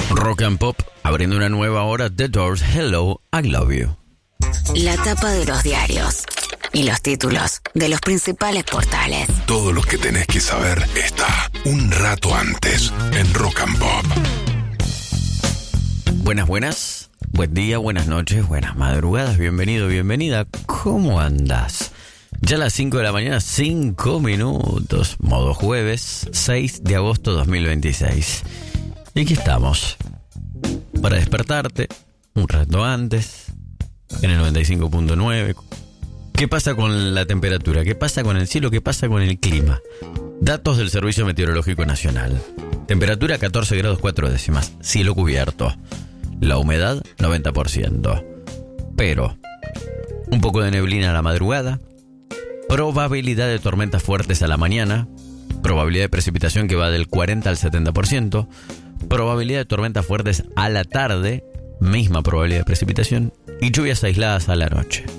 Rock and Pop, abriendo una nueva hora. The Doors, Hello, I Love You. La tapa de los diarios y los títulos de los principales portales. Todo lo que tenés que saber está un rato antes en Rock and Pop. Buenas, buen día, buenas noches, buenas madrugadas, bienvenido, bienvenida. ¿Cómo andás? Ya a las 5 de la mañana, 5 minutos, modo jueves, 6 de agosto 2026. Y aquí estamos, para despertarte un rato antes, en el 95.9. ¿Qué pasa con la temperatura? ¿Qué pasa con el cielo? ¿Qué pasa con el clima? Datos del Servicio Meteorológico Nacional. Temperatura 14 grados 4 décimas, cielo cubierto. La humedad 90%. Pero un poco de neblina a la madrugada. Probabilidad de tormentas fuertes a la mañana. Probabilidad de precipitación que va del 40 al 70%. Probabilidad de tormentas fuertes a la tarde. Misma probabilidad de precipitación. Y lluvias aisladas a la noche.